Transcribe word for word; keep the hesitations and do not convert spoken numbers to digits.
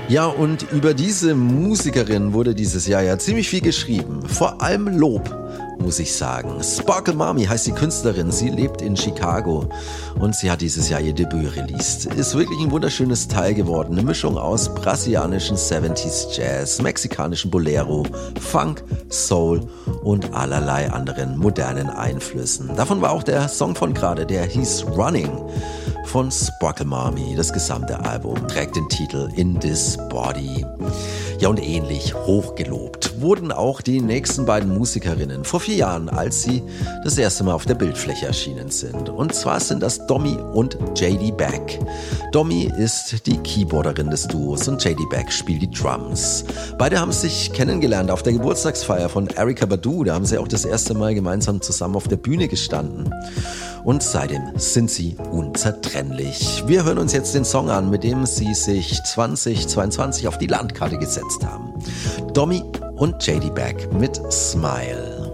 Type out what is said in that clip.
Ja, und über diese Musikerin wurde dieses Jahr ja ziemlich viel geschrieben. Vor allem Lob, muss ich sagen. Sparkle Mommy heißt die Künstlerin. Sie lebt in Chicago und sie hat dieses Jahr ihr Debüt released. Ist wirklich ein wunderschönes Teil geworden. Eine Mischung aus brasilianischen siebziger Jazz, mexikanischen Bolero, Funk, Soul und allerlei anderen modernen Einflüssen. Davon war auch der Song von gerade, der hieß Running von Sparkle Mommy. Das gesamte Album trägt den Titel In This Body. Ja, und ähnlich hochgelobt wurden auch die nächsten beiden Musikerinnen vor vier Jahren, als sie das erste Mal auf der Bildfläche erschienen sind. Und zwar sind das Domi und J D Beck. Domi ist die Keyboarderin des Duos und J D Beck spielt die Drums. Beide haben sich kennengelernt auf der Geburtstagsfeier von Erykah Badu. Da haben sie auch das erste Mal gemeinsam zusammen auf der Bühne gestanden. Und seitdem sind sie unzertrennlich. Wir hören uns jetzt den Song an, mit dem sie sich zwanzig zweiundzwanzig auf die Landkarte gesetzt haben. Domi und J D Beck mit Smile.